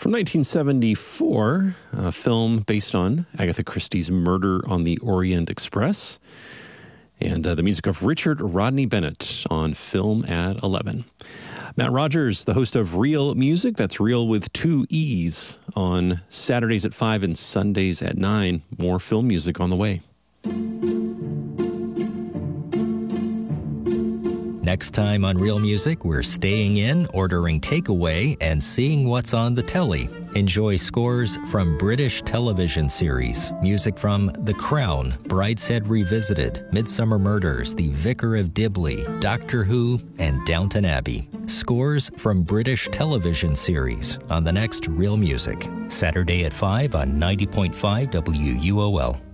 From 1974, a film based on Agatha Christie's Murder on the Orient Express, and the music of Richard Rodney Bennett on Film at 11. Matt Rogers, the host of Real Music, that's Real with 2 E's, on Saturdays at 5 and Sundays at 9. More film music on the way. Next time on Real Music, we're staying in, ordering takeaway, and seeing what's on the telly. Enjoy scores from British television series, music from The Crown, Brideshead Revisited, Midsummer Murders, The Vicar of Dibley, Doctor Who, and Downton Abbey. Scores from British television series on the next Real Music, Saturday at 5 on 90.5 WUOL.